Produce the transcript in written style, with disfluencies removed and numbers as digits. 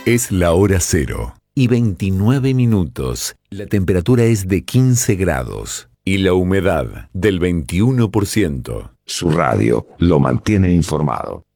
Es la hora 0:29. La temperatura es de 15 grados y la humedad del 21%. Su radio lo mantiene informado.